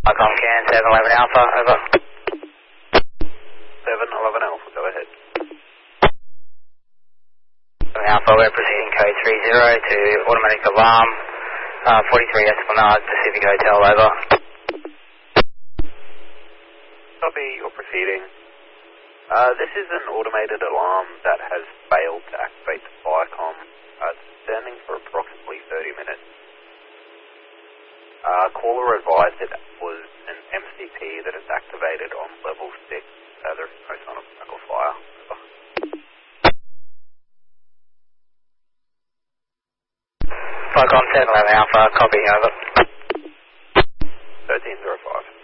Icon can 711 Alpha, over. 711 Alpha, go ahead. 7 Alpha, we're proceeding code 30 to automatic alarm, 43 Esplanade, Pacific Hotel, over. Copy, you're proceeding. This is an automated alarm that has failed to activate the FireCom. It's standing for approximately 30 minutes. Caller advised it was an MCP that is activated on level 6. There is no sign of knuckle fire. FireCom 711 Alpha, copy, over. 1305.